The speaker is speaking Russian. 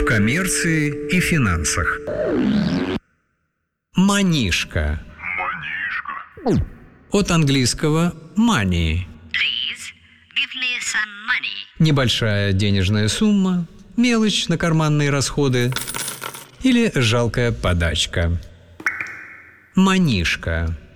коммерции и финансах. Манишка. От английского money. Please give me some money. Небольшая денежная сумма, мелочь на карманные расходы или жалкая подачка. Манишка.